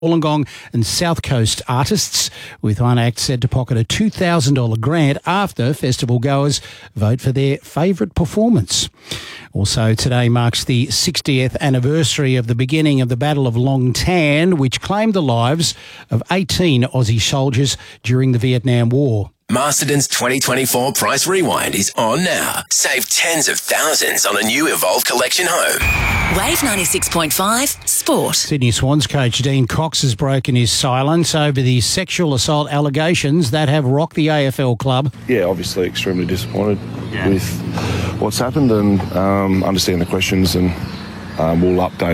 Wollongong and South Coast artists, with one act said to pocket a $2,000 grant after festival goers vote for their favourite performance. Also, today marks the 60th anniversary of the beginning of the Battle of Long Tan, which claimed the lives of 18 Aussie soldiers during the Vietnam War. Masterton's 2024 Price Rewind is on now. Save tens of thousands on a new Evolve Collection home. Wave 96.5 Sport. Sydney Swans coach Dean Cox has broken his silence over the sexual assault allegations that have rocked the AFL club. Yeah, obviously extremely disappointed with what's happened, and understand the questions, and we'll update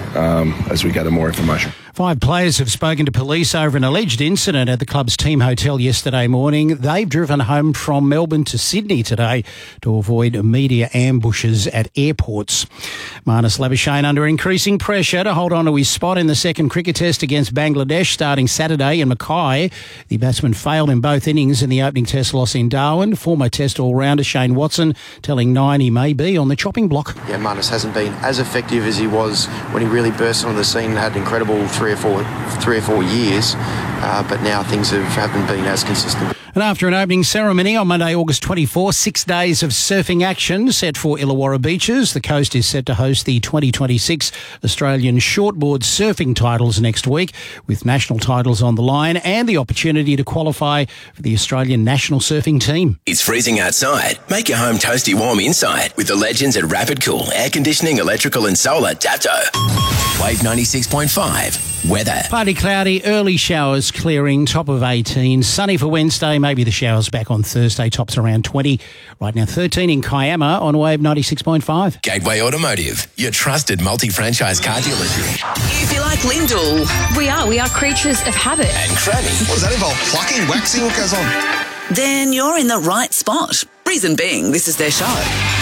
as we gather more information. 5 players have spoken to police over an alleged incident at the club's team hotel yesterday morning. They've driven home from Melbourne to Sydney today to avoid media ambushes at airports. Marnus Labuschagne under increasing pressure to hold on to his spot in the second cricket test against Bangladesh starting Saturday in Mackay. The batsman failed in both innings in the opening test loss in Darwin. Former test all-rounder Shane Watson telling Nine he may be on the chopping block. Yeah, Marnus hasn't been as effective as he was when he really burst onto the scene and had an incredible three or four years, but now things haven't been as consistent. And after an opening ceremony on Monday, August 24, 6 days of surfing action set for Illawarra beaches. The coast is set to host the 2026 Australian Shortboard Surfing Titles next week, with national titles on the line and the opportunity to qualify for the Australian national surfing team. It's freezing outside. Make your home toasty warm inside with the legends at Rapid Cool Air Conditioning, Electrical and Solar Dapto. Wave 96.5. Weather. Partly cloudy, early showers clearing, top of 18. Sunny for Wednesday, maybe the showers back on Thursday, tops around 20. Right now 13 in Kiama on Wave 96.5. Gateway Automotive, your trusted multi-franchise car dealership. If you like Lyndall, We are creatures of habit. And Cranny. What does that involve? Plucking, waxing? What goes on? then you're in the right spot. Reason being, this is their show.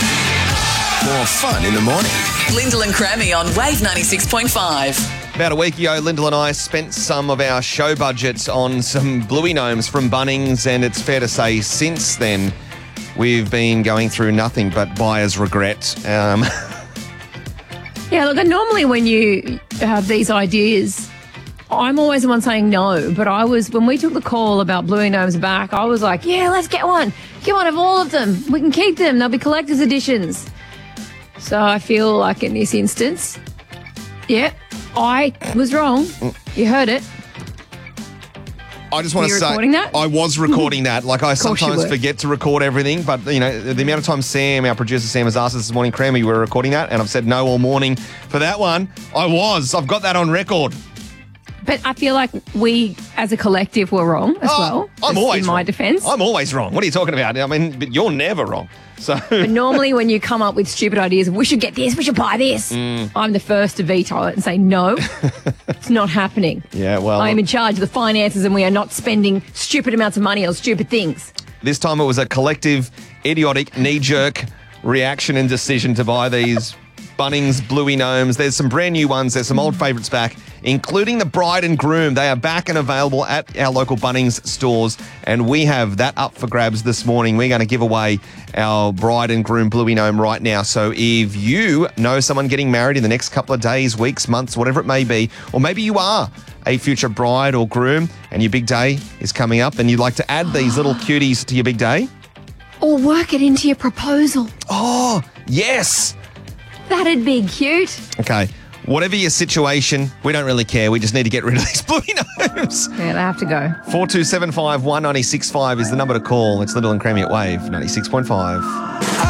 More fun in the morning. Lyndall and Crammy on Wave 96.5. About a week ago, Lyndall and I spent some of our show budgets on some Bluey Gnomes from Bunnings, and it's fair to say since then we've been going through nothing but buyer's regret. Yeah, look, normally when you have these ideas, I'm always the one saying no, but when we took the call about Bluey Gnomes back, I was like, yeah, let's get one. Get one of all of them. We can keep them. They'll be collector's editions. So I feel like in this instance, yeah, I was wrong. You heard it. I just want to say, recording that? I was recording that. Like, I sometimes were. forget to record everything, but, you know, the amount of time our producer Sam, has asked us this morning, Crammy, we were recording that, and I've said no all morning for that one. I've got that on record. But I feel like we, as a collective, were wrong as well. I'm always in my wrong. defence. I'm always wrong. What are you talking about? I mean, but you're never wrong. So, But normally when you come up with stupid ideas, we should get this, we should buy this, I'm the first to veto it and say, no, it's not happening. Yeah, well, I'm in charge of the finances and we are not spending stupid amounts of money on stupid things. this time it was a collective, idiotic, knee-jerk reaction and decision to buy these Bunnings Bluey Gnomes. There's some brand new ones. There's some old favourites back, including the bride and groom. They are back and available at our local Bunnings stores, and we have that up for grabs this morning. We're going to give away our bride and groom Bluey Gnome right now. So if you know someone getting married in the next couple of days, weeks, months, whatever it may be, or maybe you are a future bride or groom and your big day is coming up and you'd like to add these little cuties to your big day. Or work it into your proposal. Oh, yes. That'd be cute. Okay. Whatever your situation, we don't really care. We just need to get rid of these Bluey Gnomes. Yeah, they have to go. 4275 1965 is the number to call. It's Little and Crammy at Wave 96.5.